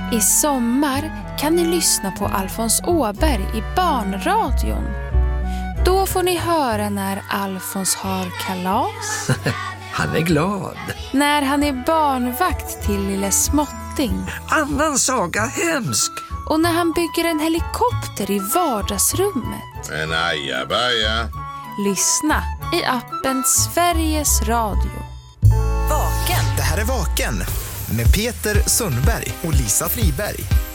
I sommar kan ni lyssna på Alfons Åberg i barnradion. Då får ni höra när Alfons har kalas. Han är glad. När han är barnvakt till lille Småtting. Annan saga hemsk. Och när han bygger en helikopter i vardagsrummet. En ajabaja. Lyssna i appen Sveriges Radio. Vaken. Det här är Vaken med Peter Sundberg och Lisa Friberg.